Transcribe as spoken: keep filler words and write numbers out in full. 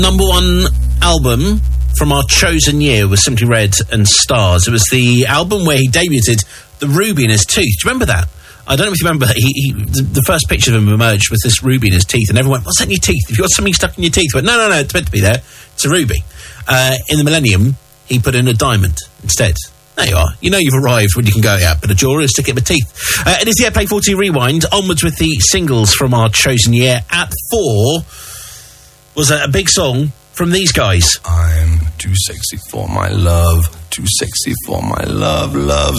Number one album from our chosen year was Simply Red and Stars. It was the album where he debuted the ruby in his tooth. Do you remember that? I don't know if you remember, he, he, the, the first picture of him emerged with this ruby in his teeth, and everyone went, what's that in your teeth? Have you got something stuck in your teeth? He went, no, no, no, it's meant to be there. It's a ruby. Uh, in the Millennium, he put in a diamond instead. There you are. You know you've arrived when you can go, yeah, put a jewellery and stick it in my teeth. Uh, it is the Airplay forty Rewind. Onwards with the singles from our chosen year. At four was a, a big song from these guys. I'm too sexy for my love, too sexy for my love, love's